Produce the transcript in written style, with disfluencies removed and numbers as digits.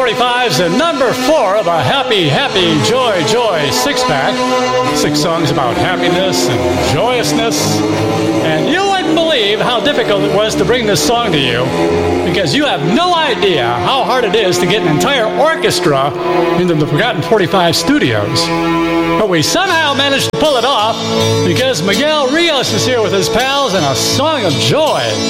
45s and number 4 of a Happy, Happy, Joy, Joy 6-pack. 6 songs about happiness and joyousness. And you wouldn't believe how difficult it was to bring this song to you, because you have no idea how hard it is to get an entire orchestra into the Forgotten 45 studios. But we somehow managed to pull it off because Miguel Rios is here with his pals and a song of joy.